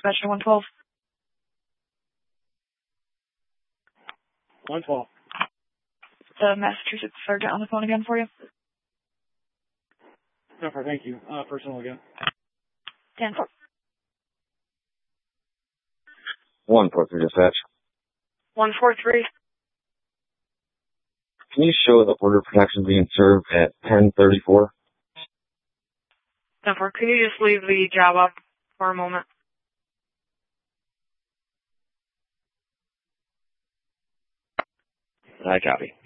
dispatch to 112. 112. The Massachusetts sergeant on the phone again for you. Jennifer, thank you. Personal again. 10-4. 143 dispatch. 143. Can you show the order of protection being served at 10:34? 10-4. Can you just leave the job up for a moment? I copy.